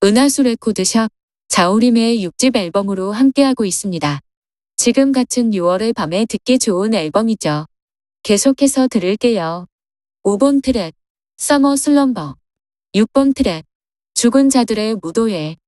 은하수 레코드샵 자우림의 6집 앨범으로 함께하고 있습니다. 지금 같은 6월의 밤에 듣기 좋은 앨범이죠. 계속해서 들을게요. 5번 트랙 서머 슬럼버, 6번 트랙 죽은 자들의 무도회,